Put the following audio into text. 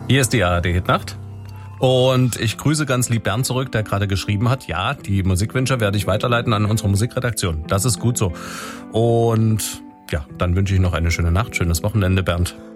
Hier ist die ARD-Hitnacht. Und ich grüße ganz lieb Bernd zurück, der gerade geschrieben hat, ja, die Musikwünsche werde ich weiterleiten an unsere Musikredaktion. Das ist gut so. Und ja, dann wünsche ich noch eine schöne Nacht, schönes Wochenende, Bernd.